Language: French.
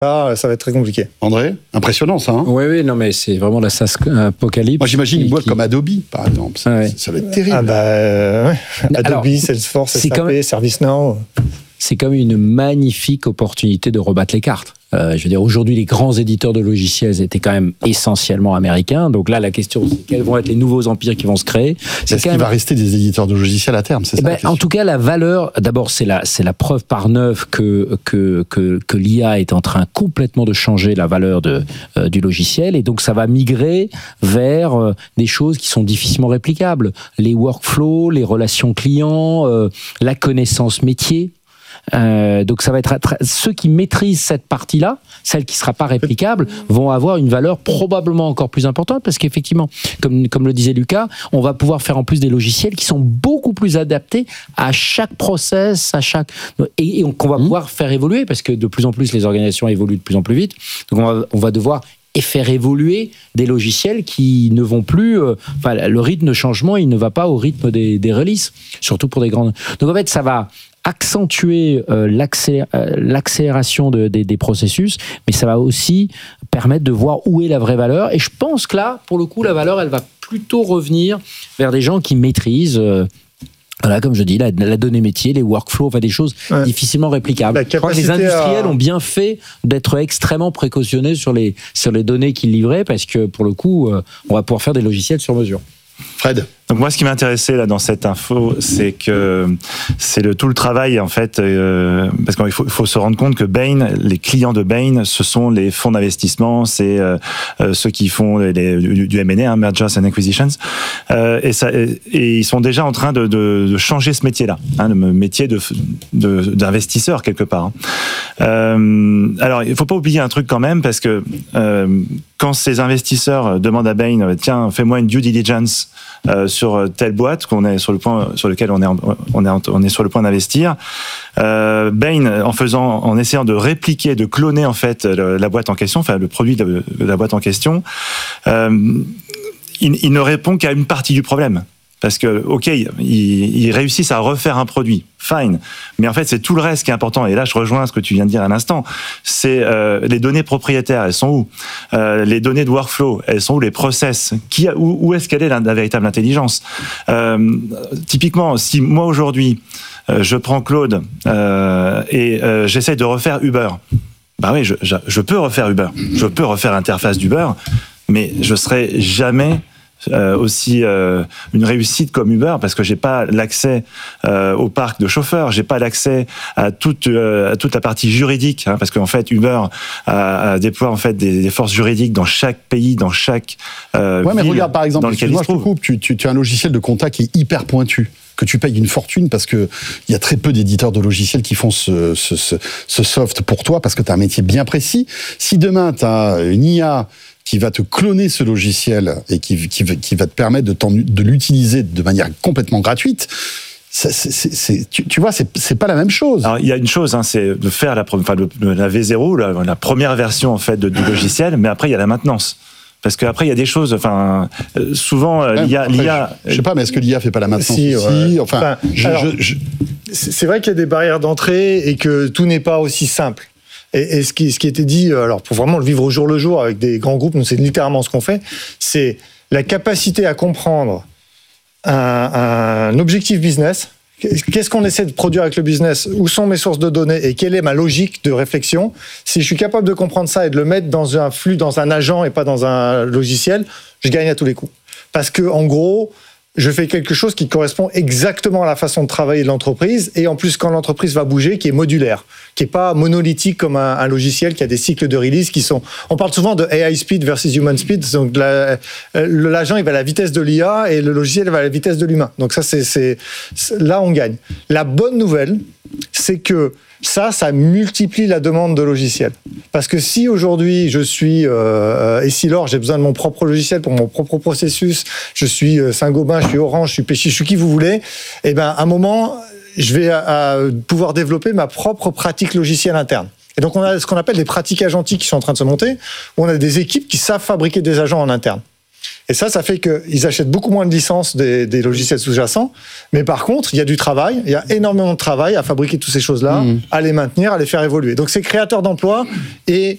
là, ça va être très compliqué. André, impressionnant ça. Hein Oui, non, mais c'est vraiment la SaaS apocalypse. Moi, j'imagine une boîte comme Adobe, par exemple. Ça va être terrible. Ouais. Adobe, Salesforce, SAP, ServiceNow. C'est comme une magnifique opportunité de rebattre les cartes. Je veux dire, aujourd'hui, les grands éditeurs de logiciels étaient quand même essentiellement américains. Donc là, la question, c'est quels vont être les nouveaux empires qui vont se créer. Est-ce qu'il va rester des éditeurs de logiciels à terme, c'est ça? En tout cas, la valeur, d'abord, c'est la preuve par neuf que l'IA est en train complètement de changer la valeur du logiciel. Et donc, ça va migrer vers des choses qui sont difficilement réplicables. Les workflows, les relations clients, la connaissance métier. Donc ça va être ceux qui maîtrisent cette partie-là, celle qui sera pas réplicable, vont avoir une valeur probablement encore plus importante parce qu'effectivement, comme le disait Lucas, on va pouvoir faire en plus des logiciels qui sont beaucoup plus adaptés à chaque process, et qu'on va pouvoir faire évoluer parce que de plus en plus les organisations évoluent de plus en plus vite. Donc on va devoir faire évoluer des logiciels qui ne vont plus... le rythme de changement, il ne va pas au rythme des releases, surtout pour des grandes... Donc en fait, ça va accentuer l'accélération des processus, mais ça va aussi permettre de voir où est la vraie valeur. Et je pense que là, pour le coup, la valeur, elle va plutôt revenir vers des gens qui maîtrisent... comme je dis, la donnée métier, les workflows, des choses difficilement réplicables. Je crois que les industriels ont bien fait d'être extrêmement précautionneux sur les données qu'ils livraient parce que, pour le coup, on va pouvoir faire des logiciels sur mesure. Fred. Donc moi, ce qui m'intéressait là dans cette info, c'est que c'est tout le travail en fait, parce qu'il faut se rendre compte que Bain, les clients de Bain, ce sont les fonds d'investissement, c'est ceux qui font du M&A, mergers and acquisitions, et ils sont déjà en train de changer ce métier-là, le métier d'investisseur quelque part. Alors, il faut pas oublier un truc quand même, parce que quand ces investisseurs demandent à Bain, tiens, fais-moi une due diligence sur telle boîte sur lequel on est sur le point d'investir. Bain, en essayant de répliquer, de cloner en fait la boîte en question, le produit de la boîte en question, il ne répond qu'à une partie du problème. Parce que, ils réussissent à refaire un produit, fine. Mais en fait, c'est tout le reste qui est important. Et là, je rejoins ce que tu viens de dire à l'instant. C'est les données propriétaires, elles sont où? Les données de workflow, elles sont où? Les process? Où est-ce qu'elle est la véritable intelligence? Typiquement, si moi aujourd'hui, je prends Claude et j'essaie de refaire Uber, oui, je peux refaire Uber. Je peux refaire l'interface d'Uber, mais je serai jamais aussi une réussite comme Uber parce que j'ai pas l'accès au parc de chauffeurs, j'ai pas l'accès à toute la partie juridique, parce qu'en fait Uber déploie en fait des forces juridiques dans chaque pays, dans chaque ville. Mais regarde par exemple, excuse-moi, je te coupe, tu as un logiciel de compta qui est hyper pointu, que tu payes une fortune parce que il y a très peu d'éditeurs de logiciels qui font ce soft pour toi parce que tu as un métier bien précis. Si demain tu as une IA qui va te cloner ce logiciel et qui va te permettre de l'utiliser de manière complètement gratuite, tu vois, c'est pas la même chose. Alors, il y a une chose, c'est de faire la V0, la première version en fait du logiciel, mais après il y a la maintenance. Parce qu'après, il y a des choses, souvent, l'IA... Je sais pas, mais est-ce que l'IA fait pas la maintenance? C'est vrai qu'il y a des barrières d'entrée et que tout n'est pas aussi simple. Et ce qui était dit, alors pour vraiment le vivre au jour le jour avec des grands groupes, nous c'est littéralement ce qu'on fait, c'est la capacité à comprendre un objectif business. Qu'est-ce qu'on essaie de produire avec le business? Où sont mes sources de données et quelle est ma logique de réflexion? Si je suis capable de comprendre ça et de le mettre dans un flux, dans un agent et pas dans un logiciel, je gagne à tous les coups. Parce que en gros, je fais quelque chose qui correspond exactement à la façon de travailler de l'entreprise et en plus quand l'entreprise va bouger, qui est modulaire, qui est pas monolithique comme un logiciel qui a des cycles de release qui sont... On parle souvent de AI speed versus human speed, donc l'agent il va à la vitesse de l'IA et le logiciel va à la vitesse de l'humain. Donc ça là on gagne. La bonne nouvelle, c'est que ça multiplie la demande de logiciels. Parce que si aujourd'hui je suis Essilor, j'ai besoin de mon propre logiciel pour mon propre processus, je suis Saint-Gobain, je suis Orange, je suis Péchy, je suis qui vous voulez, et ben à un moment, je vais pouvoir développer ma propre pratique logicielle interne. Et donc on a ce qu'on appelle des pratiques agentiques qui sont en train de se monter, où on a des équipes qui savent fabriquer des agents en interne. Et ça fait qu'ils achètent beaucoup moins de licences des logiciels sous-jacents. Mais par contre, il y a du travail, il y a énormément de travail à fabriquer toutes ces choses-là, à les maintenir, à les faire évoluer. Donc c'est créateur d'emplois et